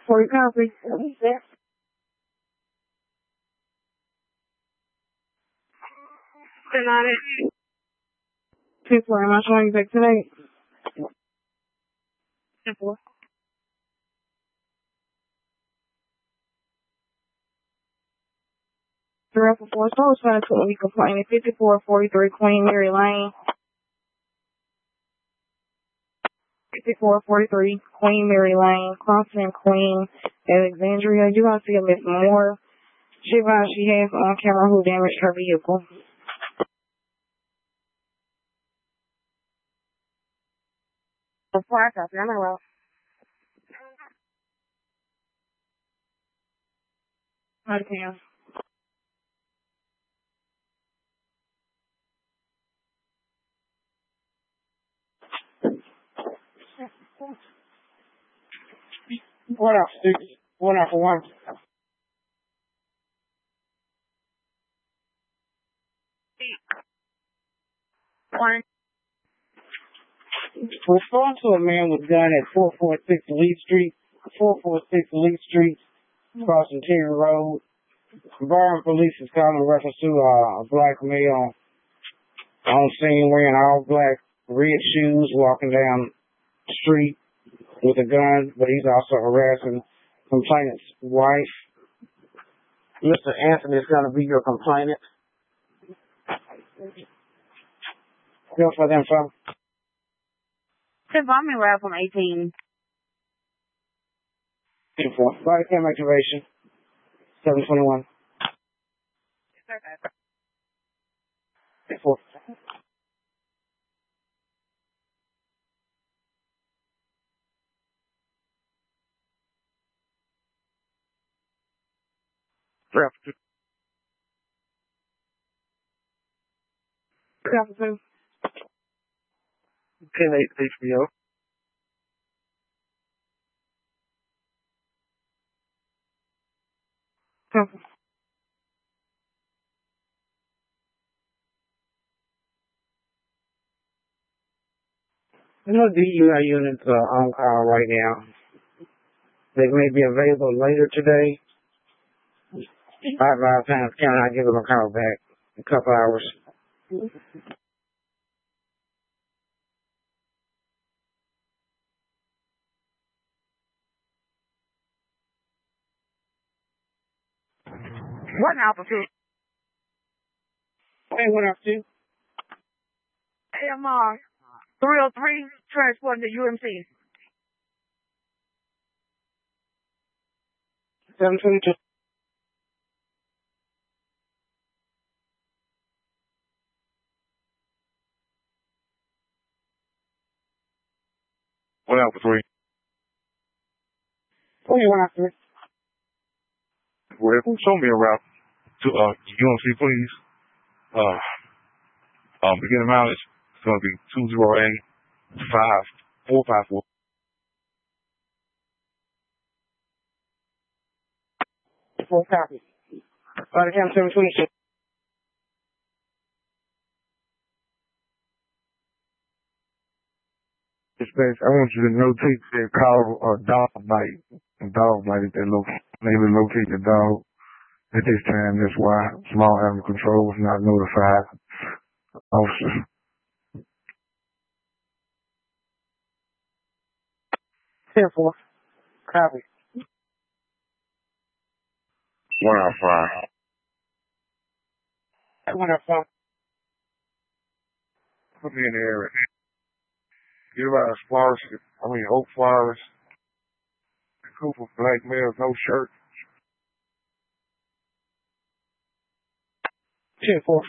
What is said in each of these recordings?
For your copy. Not it. 2-4, am I showing you back today? 2-4. Direct before so was found to be complaining 5443 Queen Mary Lane. 5443 Queen Mary Lane, crossing Queen Alexandria. You gonna see a Miss Moore. She has on camera who damaged her vehicle. Before I copy, I'm around. Okay. 1 out for 1. One. Respond to a man with gun at 446 Lee Street, crossing Terry Road. Environment police is calling in reference to a black male on scene wearing all black, red shoes, walking down the street with a gun, but he's also harassing complainant's wife. Mr. Anthony is going to be your complainant. Go for them, folks. I'm in route from 18. 2-4. Body cam activation. 721. 4. Traffic. Traffic 2. 10-8 HBO. Traffic. No DUI units are on call right now. They may be available later today. I advise Times County, I'll give them a call back in a couple hours. What now for 2? Hey, 1 out 2. AMR 303 transporting to UMC. 722. One out for 3. Hey, 1 out 3. Well, show me a route to UMC, please. Beginning mileage is going to be 2085454. 4 copy. Body cam 726. Dispatch, I want you to notate that call dog bite. Dog bite, they will locate the dog at this time. That's why small animal control was not notified. Officers. 10-4. Copy. 1 out 5. 1 out 5. Put me in the area. Get about Oak Flowers. Cooper, black male, no shirt. 10-4.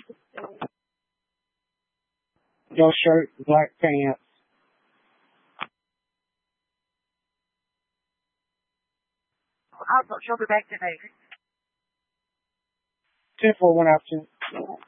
No shirt, black pants. She'll be back today. 10-4, 1 out 2.